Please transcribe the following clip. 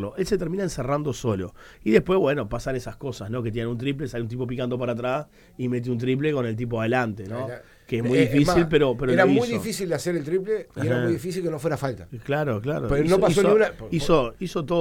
encerrarlo. Él se termina encerrando solo. Y después, bueno, pasan esas cosas, ¿no? Que tiran un triple, sale un tipo picando para atrás y mete un triple con el tipo adelante, ¿no? Que es muy difícil, más, pero era lo muy hizo. difícil hacer el triple y era muy difícil que no fuera falta. Claro. Pero no pasó ni una. Hizo todo